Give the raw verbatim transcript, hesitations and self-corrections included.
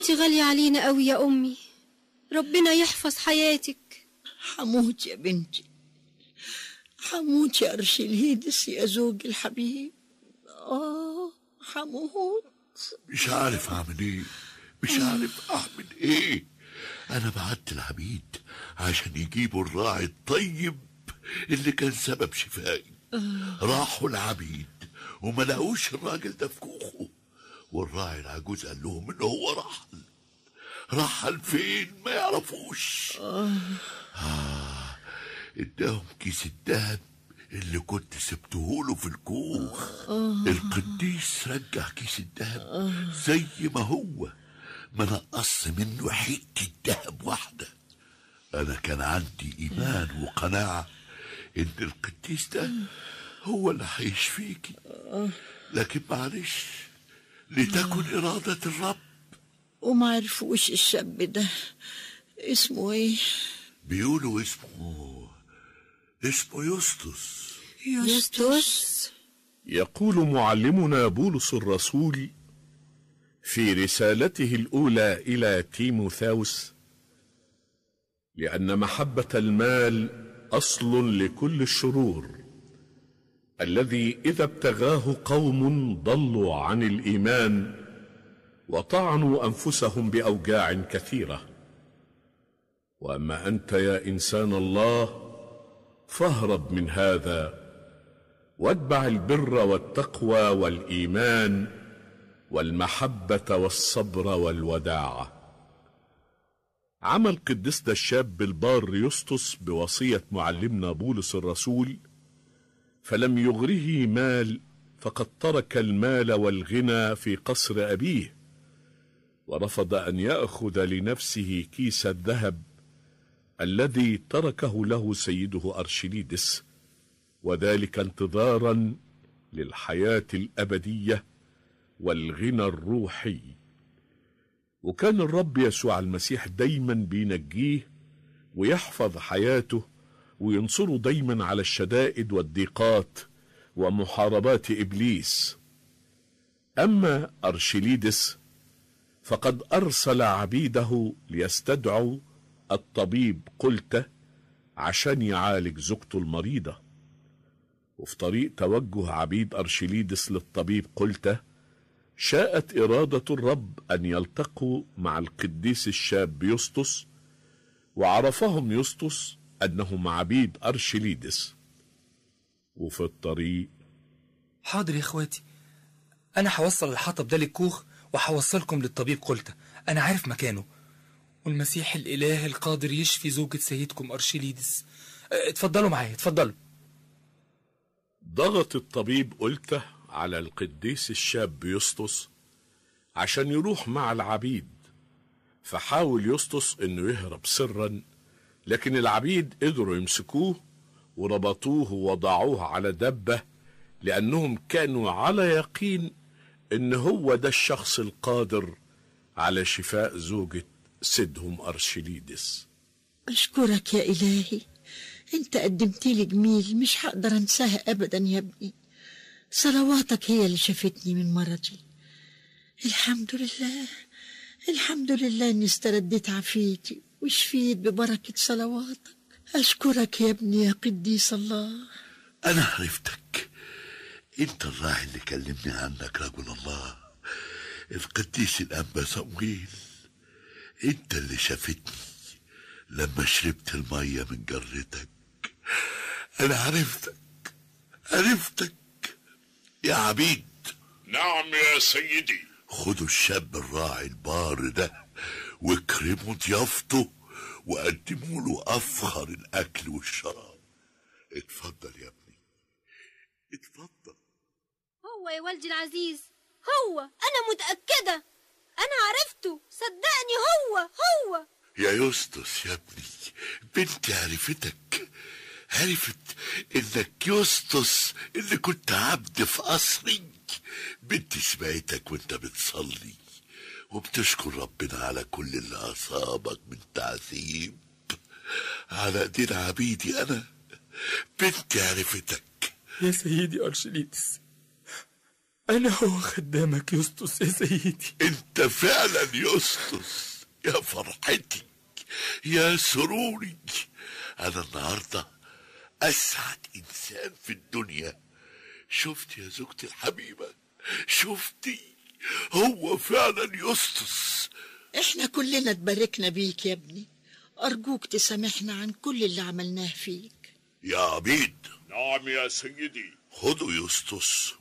انت غالية علينا قوي يا أمي، ربنا يحفظ حياتك. حموت يا بنتي، حموت يا أرشليدس يا زوجي الحبيب. آه حموت. مش عارف أعمل إيه، مش عارف أعمل إيه. أنا بعت العبيد عشان يجيبوا الراعي الطيب اللي كان سبب شفائي. راحوا العبيد وما لقوش الراجل ده في كوخه، والراعي العجوز قال لهم إن هو رحل. رحل فين ما يعرفوش. آه اداهم كيس الدهب اللي كنت سبتهوله في الكوخ. القديس رجع كيس الدهب زي ما هو، ما نقص منه حتة دهب واحدة. أنا كان عندي إيمان وقناعة إن القديس ده هو اللي هيشفيكي، لكن معلش، لتكن إرادة الرب. وما عرفوش الشاب ده اسمه ايه؟ بيقولوا اسمه اسمه يسطس. يسطس. يقول معلمنا بولس الرسول في رسالته الأولى إلى تيموثاوس: لأن محبة المال أصل لكل الشرور، الذي إذا ابتغاه قوم ضلوا عن الإيمان وطعنوا أنفسهم بأوجاع كثيرة. وأما أنت يا إنسان الله فاهرب من هذا، واتبع البر والتقوى والإيمان والمحبة والصبر والوداعة. عمل قدسنا الشاب البار يسطس بوصية معلمنا بولس الرسول، فلم يغره مال، فقد ترك المال والغنى في قصر أبيه، ورفض أن يأخذ لنفسه كيس الذهب الذي تركه له سيده أرشليدس، وذلك انتظارا للحياة الأبدية والغنى الروحي. وكان الرب يسوع المسيح دايما بينجيه ويحفظ حياته وينصره دايما على الشدائد والضيقات ومحاربات إبليس. أما أرشليدس فقد أرسل عبيده ليستدعوا الطبيب قلته عشان يعالج زوجته المريضة. وفي طريق توجه عبيد أرشليدس للطبيب قلته، شاءت إرادة الرب أن يلتقوا مع القديس الشاب يسطس، وعرفهم يسطس أنهم عبيد أرشليدس. وفي الطريق: حاضر يا اخواتي، انا هوصل الحطب ده للكوخ وهوصلكم للطبيب قلته، انا عارف مكانه، والمسيح الاله القادر يشفي زوجة سيدكم أرشليدس. اتفضلوا معايا، اتفضلوا. ضغط الطبيب قلته على القديس الشاب يسطس عشان يروح مع العبيد، فحاول يسطس انه يهرب سرا، لكن العبيد قدروا يمسكوه وربطوه ووضعوه على دبة، لأنهم كانوا على يقين إن هو ده الشخص القادر على شفاء زوجة سيدهم أرشليدس. أشكرك يا إلهي، أنت قدمت لي جميل مش هقدر أنساها أبدا يا ابني. صلواتك هي اللي شفتني من مرضي. الحمد لله، الحمد لله إني استرديت عافيتي وشفيت ببركة صلواتك. أشكرك يا ابني يا قديس الله. أنا عرفتك، أنت الراعي اللي كلمني عنك رجل الله، القديس الأنبا صمويل. أنت اللي شافتني لما شربت المية من جرتك. أنا عرفتك، عرفتك يا عبيد. نعم يا سيدي. خدوا الشاب الراعي البار ده واكرموا ضيافته وقدموا له أفخر الأكل والشراب. اتفضل يا ابني، اتفضل. هو يا والدي العزيز، هو، أنا متأكدة، أنا عرفته، صدقني هو هو. يا يسطس يا ابني، بنتي عرفتك، عرفت انك يسطس اللي كنت عبد في قصري. بنتي سمعتك وانت بتصلي وبتشكر ربنا على كل اللي اصابك من تعذيب على ايدين عبيدي انا. بنتي عرفتك يا سيدي أرشليدس، أنا هو خدامك يسطس يا سيدي. انت فعلا يسطس، يا فرحتي يا سروري. انا النهارده اسعد انسان في الدنيا. شفت يا زوجتي الحبيبه، شفتي؟ هو فعلا يسطس. احنا كلنا اتباركنا بيك يا ابني، ارجوك تسامحنا عن كل اللي عملناه فيك. يا عبيد. نعم يا سيدي. خدوا يسطس